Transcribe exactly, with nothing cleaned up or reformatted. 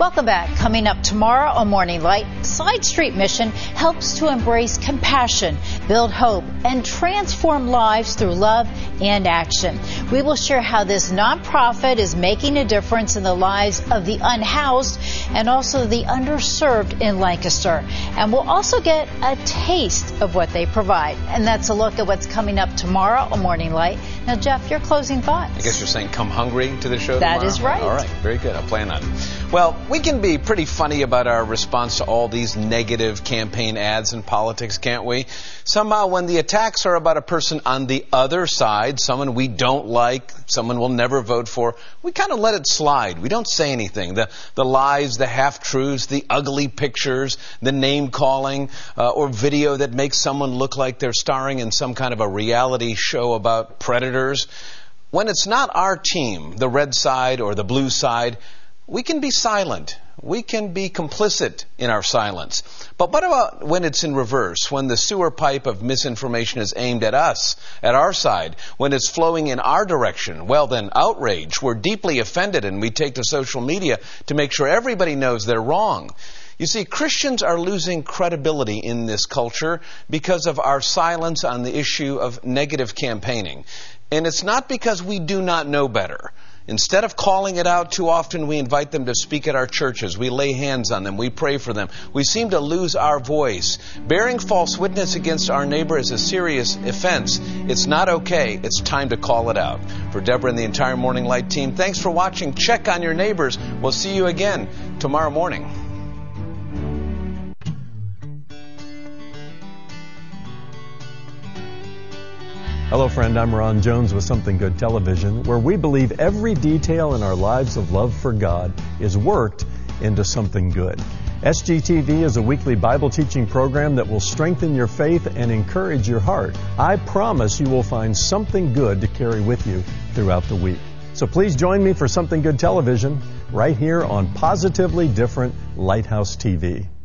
Welcome back. Coming up tomorrow on Morning Light, Side Street Mission helps to embrace compassion, build hope, and transform lives through love and action. We will share how this nonprofit is making a difference in the lives of the unhoused and also the underserved in Lancaster. And we'll also get a taste of what they provide. And that's a look at what's coming up tomorrow on Morning Light. Now, Jeff, your closing thoughts. I guess you're saying come hungry to the show That tomorrow? is right. All right, very good. I'll plan on it. Well, we can be pretty funny about our response to all these negative campaign ads in politics, can't we? Somehow when the attacks are about a person on the other side, someone we don't like, someone we'll never vote for, we kind of let it slide. We don't say anything. The, the lies, the half-truths, the ugly pictures, the name-calling, uh, or video that makes someone look like they're starring in some kind of a reality show about predators. When it's not our team, the red side or the blue side, we can be silent. We can be complicit in our silence. But what about when it's in reverse, when the sewer pipe of misinformation is aimed at us, at our side, when it's flowing in our direction? Well, then outrage. We're deeply offended and we take to social media to make sure everybody knows they're wrong. You see, Christians are losing credibility in this culture because of our silence on the issue of negative campaigning. And it's not because we do not know better. Instead of calling it out too often, we invite them to speak at our churches. We lay hands on them. We pray for them. We seem to lose our voice. Bearing false witness against our neighbor is a serious offense. It's not okay. It's time to call it out. For Deborah and the entire Morning Light team, thanks for watching. Check on your neighbors. We'll see you again tomorrow morning. Hello, friend. I'm Ron Jones with Something Good Television, where we believe every detail in our lives of love for God is worked into something good. S G T V is a weekly Bible teaching program that will strengthen your faith and encourage your heart. I promise you will find something good to carry with you throughout the week. So please join me for Something Good Television right here on Positively Different Lighthouse T V.